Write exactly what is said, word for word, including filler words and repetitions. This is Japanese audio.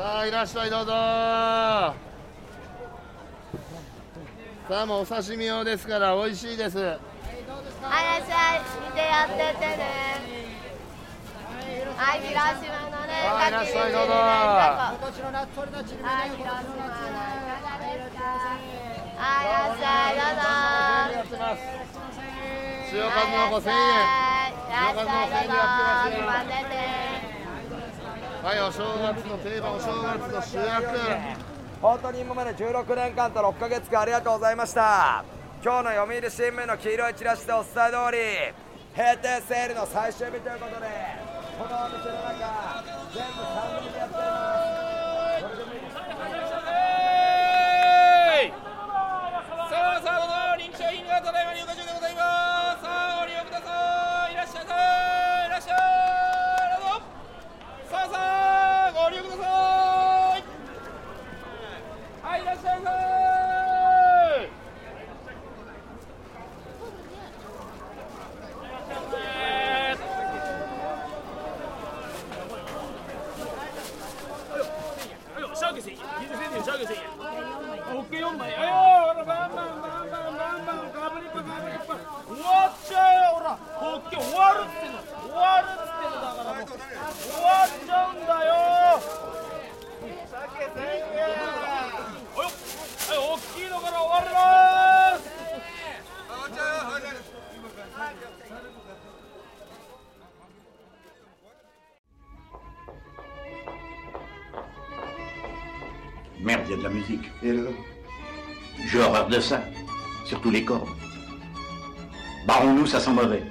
さあいらっしゃいどうぞ。さあもうお刺身用ですから美味しいです。はい、 はい、いらっしゃい、見てやってってね。はい、広島のね、 はい、いらっしゃいどうぞ。 今年の夏取れたちりめんはい、広島のいかがですか。はい、いらっしゃいどうぞ。 やってます。塩数の子せんえん。塩数の子せんえんでやってます。はい、お正月の定番、お正月の主役。 本当に今までじゅうろくねんかんとろっかげつかんありがとうございました。今日の読売新聞の黄色いチラシでお伝え通り、閉店セールの最終日ということで、このお店の中全部さんびんでやっております。これでもいいですか。 さあさあどうぞ、人気商品がただいま入荷中でございます。さあご利用ください。いらっしゃいませ。いらっしゃいどうぞ。さあさあご利用ください。はい、いらっしゃいませ。オッケーよんまい。あよー、バンバンバンバンバンバン、ガブリッパガブリッパ。終わっちゃうよ、ほら。オッケー終わるっての。終わるってのだからもう。終わっちゃうんだよ。鮭せんえん。およ。はい、大きいのから終わります。 Merde, il y a de la musique. Et alors? J'ai horreur de ça, surtout les cordes. Barrons-nous, ça sent mauvais.